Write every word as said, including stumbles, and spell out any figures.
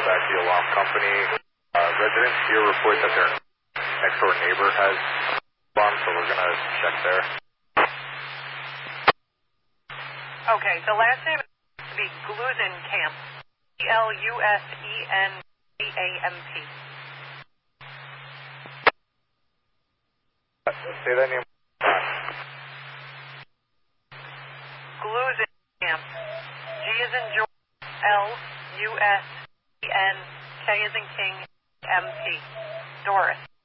back to the alarm company. Uh, residents here report that their next door neighbor has alarm, so we're going to check there. Okay, the last name is to be Glusenkamp. E L U S E N C A M P. Say that name. Glusenkamp. G as in George. L U S E N K as in King. M P. Doris.